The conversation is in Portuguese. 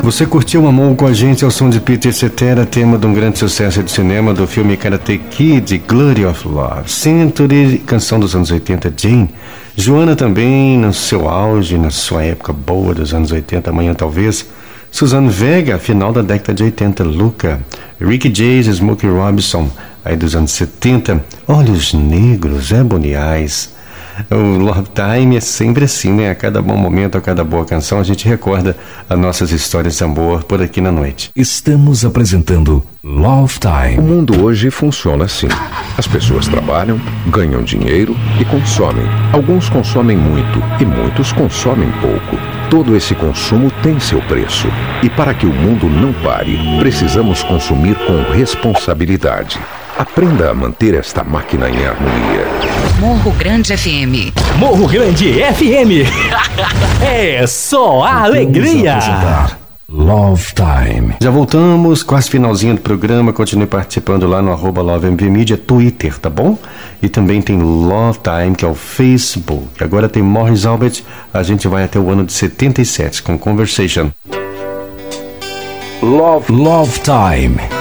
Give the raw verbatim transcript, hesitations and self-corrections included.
Você curtiu Amor com a gente ao som de Peter Cetera, tema de um grande sucesso de cinema do filme Karate Kid, Glory of Love. Century, canção dos anos oitenta, Jane. Joana também, no seu auge, na sua época boa dos anos oitenta, amanhã talvez. Suzanne Vega, final da década de oitenta, Luca. Ricky Jayes, Smokey Robinson, aí dos anos setenta. Olhos Negros, é Boniais. O Love Time é sempre assim, né? A cada bom momento, a cada boa canção, a gente recorda as nossas histórias de amor por aqui na noite. Estamos apresentando Love Time. O mundo hoje funciona assim. As pessoas trabalham, ganham dinheiro e consomem. Alguns consomem muito e muitos consomem pouco. Todo esse consumo tem seu preço. E para que o mundo não pare, precisamos consumir com responsabilidade. Aprenda a manter esta máquina em harmonia. Morro Grande F M. Morro Grande F M. É só a alegria. Love Time. Já voltamos, quase finalzinho do programa. Continue participando lá no arroba Love M V Media, Twitter, tá bom? E também tem Love Time, que é o Facebook. Agora tem Morris Albert. A gente vai até o ano de setenta e sete com Conversation. Love, Love Time.